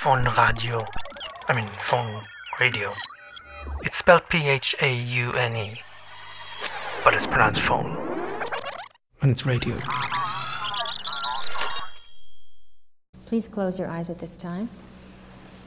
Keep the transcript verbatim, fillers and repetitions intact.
phone radio. I mean, phone radio. It's spelled P H A U N E, but it's pronounced phone. And it's radio. Please close your eyes at this time.